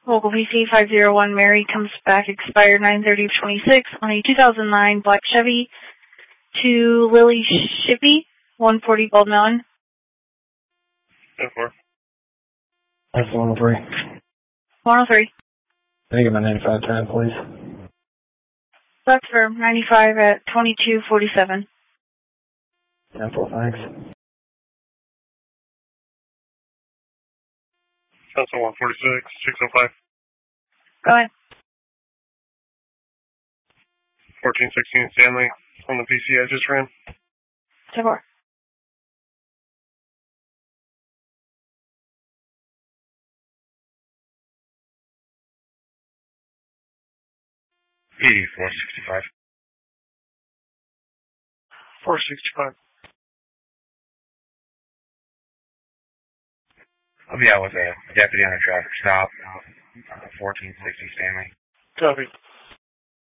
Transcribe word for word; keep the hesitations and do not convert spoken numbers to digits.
Local P C five zero one Mary comes back expired nine thirty twenty-six on a two thousand nine black Chevy to Lily Shippey, one forty Bald Mountain. ten four. That's one oh three. one oh three. Can I get my ninety-five time, please? That's for ninety-five at twenty-two forty-seven. ten four, thanks. Council one forty-six, six oh five. Go ahead. fourteen sixteen Stanley on the P C I just ran. ten four. eighty-four sixty-five. four sixty-five. I'll be out with a deputy on a traffic stop, uh, fourteen sixty Stanley. Copy.